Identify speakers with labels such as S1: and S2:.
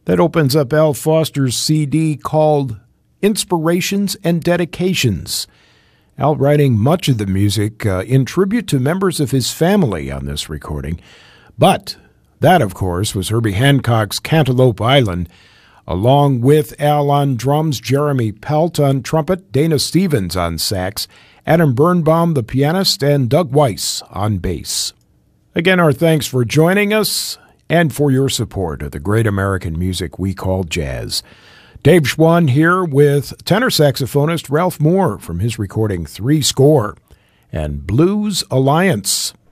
S1: That opens up Al Foster's CD called Inspirations and Dedications. Al writing much of the music in tribute to members of his family on this recording. But that, of course, was Herbie Hancock's Cantaloupe Island, along with Al on drums, Jeremy Pelt on trumpet, Dana Stevens on sax, Adam Birnbaum, the pianist, and Doug Weiss on bass. Again, our thanks for joining us and for your support of the great American music we call jazz. Dave Schwann here with tenor saxophonist Ralph Moore from his recording Three Score and Blues Alliance.